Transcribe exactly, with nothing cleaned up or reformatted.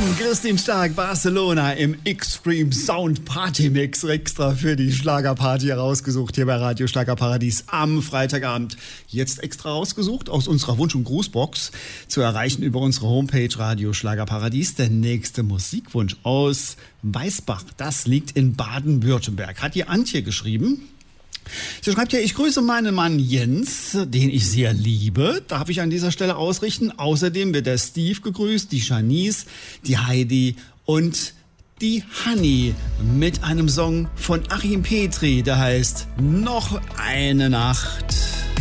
Christine Stark, Barcelona im Extreme Sound Party Mix extra für die Schlagerparty herausgesucht hier bei Radio Schlagerparadies am Freitagabend. Jetzt extra rausgesucht aus unserer Wunsch- und Grußbox zu erreichen über unsere Homepage Radio Schlagerparadies. Der nächste Musikwunsch aus Weißbach, das liegt in Baden-Württemberg. Hat die Antje geschrieben. Sie schreibt ja, ich grüße meinen Mann Jens, den ich sehr liebe, darf ich an dieser Stelle ausrichten. Außerdem wird der Steve gegrüßt, die Janice, die Heidi und die Hanni mit einem Song von Achim Petri, der heißt Noch eine Nacht.